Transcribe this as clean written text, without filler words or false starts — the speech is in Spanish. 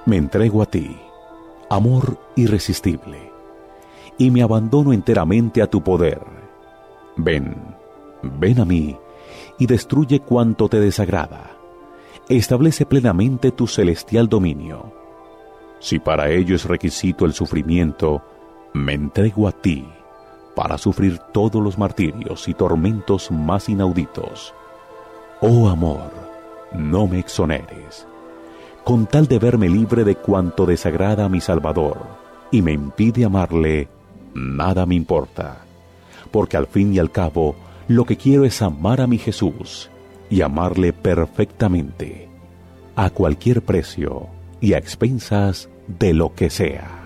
Me entrego a ti, amor irresistible, y me abandono enteramente a tu poder. Ven, ven a mí, y destruye cuanto te desagrada. Establece plenamente tu celestial dominio. Si para ello es requisito el sufrimiento, me entrego a ti, para sufrir todos los martirios y tormentos más inauditos. Oh amor, no me exoneres, con tal de verme libre de cuanto desagrada a mi Salvador y me impide amarle, nada me importa, porque al fin y al cabo lo que quiero es amar a mi Jesús y amarle perfectamente, a cualquier precio y a expensas de lo que sea.